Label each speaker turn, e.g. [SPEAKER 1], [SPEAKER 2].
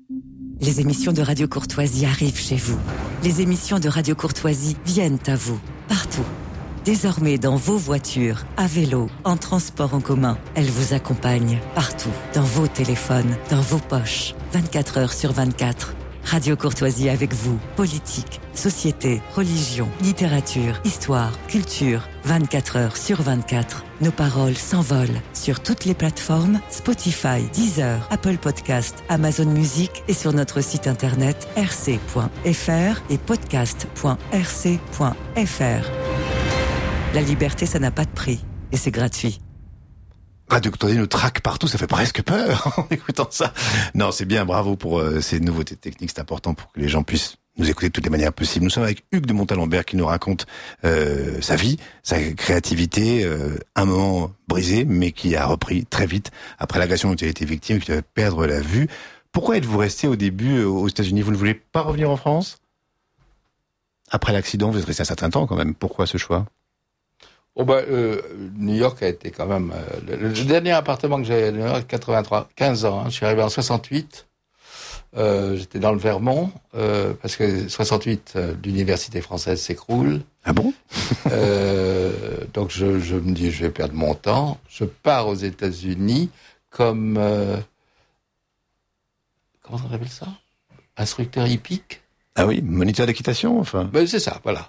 [SPEAKER 1] Les émissions de Radio Courtoisie arrivent chez vous. Les émissions de Radio Courtoisie viennent à vous, partout. Désormais dans vos voitures, à vélo, en transport en commun, elles vous accompagnent partout, dans vos téléphones, dans vos poches, 24 heures sur 24. Radio Courtoisie avec vous, politique, société, religion, littérature, histoire, culture, 24 heures sur 24. Nos paroles s'envolent sur toutes les plateformes Spotify, Deezer, Apple Podcast, Amazon Music et sur notre site internet rc.fr et podcast.rc.fr. La liberté, ça n'a pas de prix et c'est gratuit.
[SPEAKER 2] Radio Courtoisie nous traque partout, ça fait presque peur en écoutant ça. Non, c'est bien, bravo pour ces nouveautés techniques, c'est important pour que les gens puissent nous écouter de toutes les manières possibles. Nous sommes avec Hugues de Montalembert qui nous raconte sa vie, sa créativité, un moment brisé, mais qui a repris très vite après l'agression dont il a été victime, qui devait perdre la vue. Pourquoi êtes-vous resté au début aux États-Unis? Vous ne voulez pas revenir en France? Après l'accident, vous êtes resté un certain temps quand même. Pourquoi ce choix?
[SPEAKER 3] New York a été quand même... le dernier appartement que j'ai à New York, 15 ans. Je suis arrivé en 68. J'étais dans le Vermont, parce que 68, l'université française s'écroule.
[SPEAKER 2] Ah bon?
[SPEAKER 3] Donc je me dis, je vais perdre mon temps. Je pars aux États-Unis comme... comment on appelle ça? Instructeur hippique?
[SPEAKER 2] Ah oui, moniteur d'équitation, enfin.
[SPEAKER 3] C'est ça, voilà.